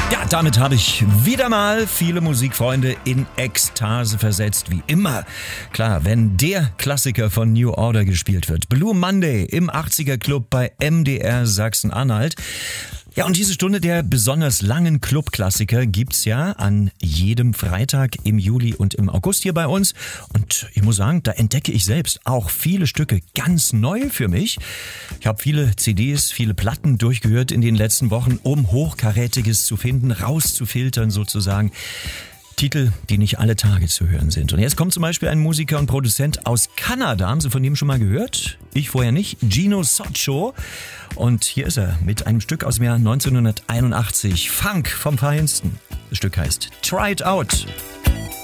Ja, damit habe ich wieder mal viele Musikfreunde in Ekstase versetzt, wie immer. Klar, wenn der Klassiker von New Order gespielt wird. Blue Monday im 80er Club bei MDR Sachsen-Anhalt. Ja, und diese Stunde der besonders langen Clubklassiker gibt's ja an jedem Freitag im Juli und im August hier bei uns. Und ich muss sagen, da entdecke ich selbst auch viele Stücke ganz neu für mich. Ich habe viele CDs, viele Platten durchgehört in den letzten Wochen, um Hochkarätiges zu finden, rauszufiltern sozusagen. Titel, die nicht alle Tage zu hören sind. Und jetzt kommt zum Beispiel ein Musiker und Produzent aus Kanada. Haben Sie von dem schon mal gehört? Ich vorher nicht. Gino Soccio. Und hier ist er mit einem Stück aus dem Jahr 1981. Funk vom Feinsten. Das Stück heißt Try It Out.